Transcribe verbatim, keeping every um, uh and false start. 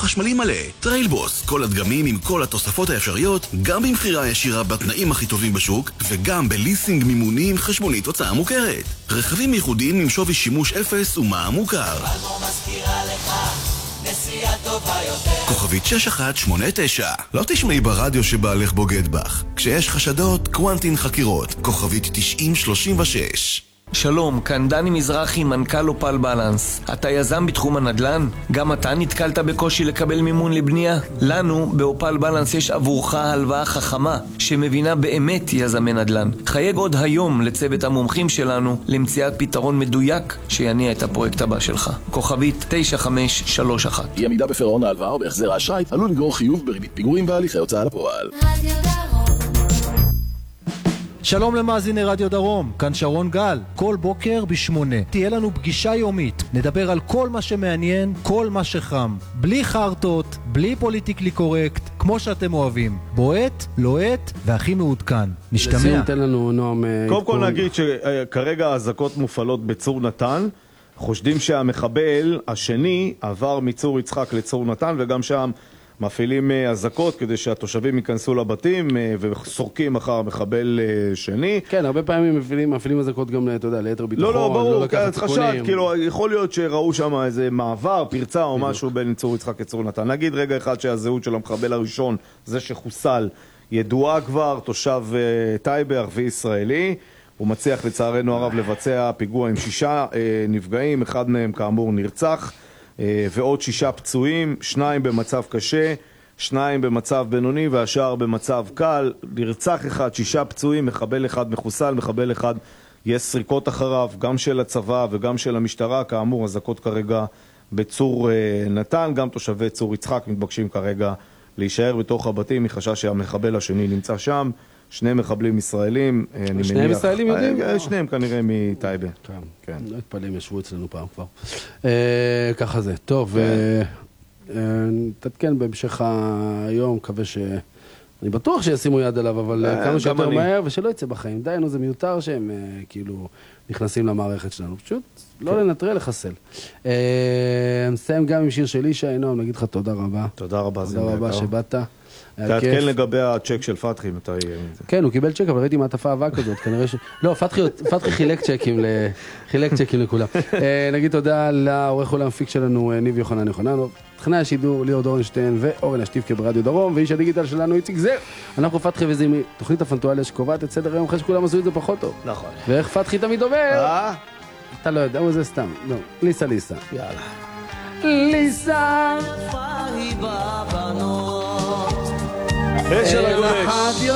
חשמלי מלא. טריילבוס, כל הדגמים עם כל התוספות האפשריות, גם במחירה ישירה בתנאים הכי טובים בשוק, וגם בליסינג מימוני עם חשבונית הוצאה מוכרת. רכבים ייחודיים עם שווי שימוש אפס ומע"מ מוכר. כוכבית שש אחת שמונה תשע. לא תשמעי ברדיו שבעלך בוגד בך. כשיש חשדות, קוונטין חקירות. כוכבית תשעים שלושים ושש. שלום, כאן דני מזרחי, מנכ"ל אופל בלנס. אתה יזם בתחום הנדל"ן? גם אתה נתקלת בקושי לקבל מימון לבנייה? לנו, באופל בלנס, יש עבורך הלוואה חכמה, שמבינה באמת יזמי נדל"ן. חייג עוד היום לצוות המומחים שלנו, למציאת פתרון מדויק שיניע את הפרויקט הבא שלך. כוכבית תשע חמש שלוש אחת. אי עמידה בפירעון ההלוואה או בהחזר האשראי עלול לגרור חיוב בריבית פיגורים והליכי הוצאה לפועל. שלום למאזיני רדיו דרום, כאן שרון גל. כל בוקר בשמונה תהיה לנו פגישה יומית. נדבר על כל מה שמעניין, כל מה שחם. בלי חרטות, בלי פוליטיקלי קורקט, כמו שאתם אוהבים. בועט, לוהט והכי מעודכן. נשתמע. לסיום תן לנו נועם... קודם כל נגיד שכרגע ההזקות מופעלות בצור נתן. חושדים שהמחבל השני עבר מצור יצחק לצור נתן, וגם שם מפעילים הזקות כדי שהתושבים ייכנסו לבתים וסורקים אחר מחבל שני. כן, הרבה פעמים מפעילים, מפעילים הזקות גם, אתה יודע, ליתר ביטחון. לא, לא, ברור, לא לקחת חשד, כאילו, יכול להיות שראו שם איזה מעבר, פרצה או משהו בין צור יצחק לצור נתן. נגיד רגע אחד שהזהות של המחבל הראשון, זה שחוסל, ידועה כבר, תושב טייבה, ערבי ישראלי. הוא מצליח לצערנו הרב לבצע פיגוע עם שישה נפגעים, אחד מהם כאמור נרצח. ועוד שישה פצועים, שניים במצב קשה, שניים במצב בינוני והשאר במצב קל. נרצח אחד, שישה פצועים, מחבל אחד מחוסל, מחבל אחד יש סריקות אחריו, גם של הצבא וגם של המשטרה. כאמור, הזקות כרגע בצור נתן, גם תושבי צור יצחק מתבקשים כרגע להישאר בתוך הבתים מחשש שהמחבל השני נמצא שם. שני מחבלים ישראלים, שניהם ישראלים יודעים? שניהם כנראה מטייבה. כן. לא התפלאים, ישבו אצלנו פעם כבר. ככה זה. טוב, תתקן בהמשך היום, מקווה ש... אני בטוח שישימו יד עליו, אבל כמה שיותר מהר, ושלא יצא בחיים. דיינו, זה מיותר שהם כאילו נכנסים למערכת שלנו. פשוט לא לנטרל, לחסל. נסיים גם עם שיר של אישה, אינו, נגיד לך תודה רבה. תודה רבה, זה תודה רבה שבאת. תעדכן לגבי הצ'ק של פתחי, מתי יהיה את זה. כן, הוא קיבל צ'ק, אבל ראיתי מעטפה אבק כזאת, כנראה ש... לא, פתחי חילק צ'קים חילק צ'קים לכולם. נגיד תודה לעורך ולמפיק שלנו, ניב יוחנן יוחננוב, תכנאי השידור ליאור דורנשטיין ואורן השטיבקה ברדיו דרום, ואיש הדיגיטל שלנו איציק זר. אנחנו פתחי וזימי, תוכנית הפנטואליה שקובעת את סדר היום אחרי שכולם עשו את זה פחות טוב. נכון. ואיך פתחי תמיד אומר? אתה לא יודע, זה סתם. לא, ליסה ליסה. יאללה. ליסה. של הגולש.